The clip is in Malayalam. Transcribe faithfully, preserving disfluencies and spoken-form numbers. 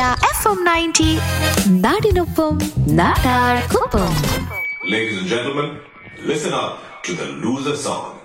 ആശ്രയ എഫ് എം നയൻറ്റി, നാടിനൊപ്പം നാട്ടാർക്കൊപ്പം. Ladies and gentlemen, listen up to the loser song.